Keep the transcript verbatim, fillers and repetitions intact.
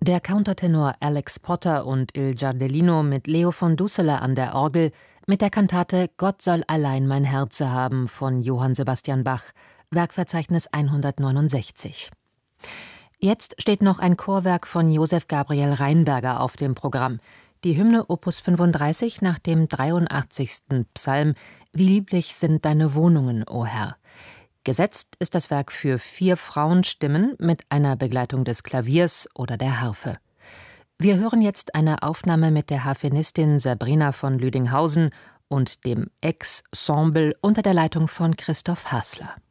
Der Countertenor Alex Potter und Il Giardellino mit Leo von Dussele an der Orgel mit der Kantate »Gott soll allein mein Herze haben« von Johann Sebastian Bach, Werkverzeichnis hundertneunundsechzig. Jetzt steht noch ein Chorwerk von Josef Gabriel Rheinberger auf dem Programm, die Hymne Opus fünfunddreißig nach dem dreiundachtzigsten Psalm »Wie lieblich sind deine Wohnungen, o Herr«. Gesetzt ist das Werk für vier Frauenstimmen mit einer Begleitung des Klaviers oder der Harfe. Wir hören jetzt eine Aufnahme mit der Harfenistin Sabrina von Lüdinghausen und dem Ex-Ensemble unter der Leitung von Christoph Hasler.